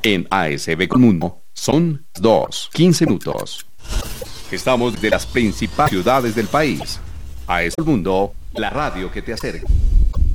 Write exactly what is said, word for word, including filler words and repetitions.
En A S B Colmundo son dos quince minutos. Estamos de las principales ciudades del país. A S B Colmundo, la radio que te acerca.